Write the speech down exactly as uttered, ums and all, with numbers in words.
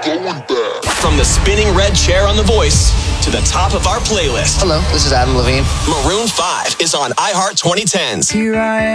From the spinning red chair on The Voice to the top of our playlist. Hello, this is Adam Levine. Maroon five is on iHeart twenty tens. Here I am.